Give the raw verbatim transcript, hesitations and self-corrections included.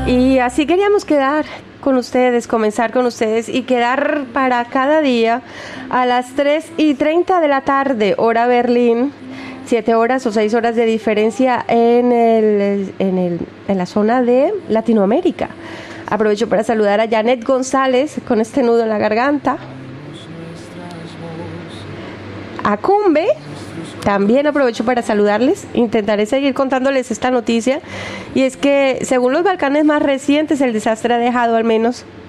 Y así queríamos quedar con ustedes, comenzar con ustedes y quedar para cada día a las tres y treinta de la tarde, hora Berlín, siete horas o seis horas de diferencia en, el, en, el, en la zona de Latinoamérica. Aprovecho para saludar a Janet González con este nudo en la garganta. A Cumbe, también aprovecho para saludarles. Intentaré seguir contándoles esta noticia, y es que según los Balcanes más recientes, el desastre ha dejado al menos